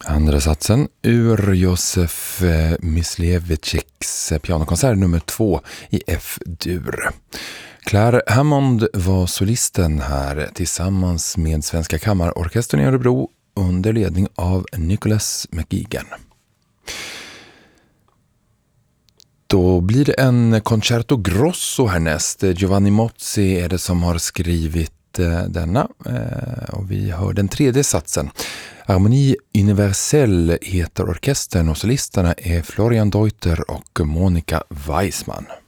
Andra satsen ur Josef Mysleviciks pianokonsert nummer 2 i F-dur. Claire Hammond var solisten här tillsammans med Svenska kammarorkestern i Örebro under ledning av Nicholas McGeegan. Då blir det en concerto grosso härnäst. Giovanni Mozzi är det som har skrivit denna och vi hör den tredje satsen. Harmonie Universelle heter orkestern och solisterna är Florian Deuter och Monica Weissman.